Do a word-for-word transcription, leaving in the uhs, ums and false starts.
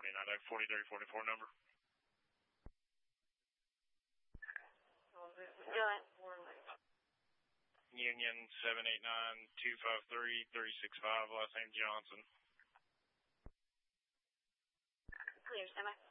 forty-nine, forty-three forty-four number. Union seven eight nine two five three three six five, last name Johnson. Clear, stand by.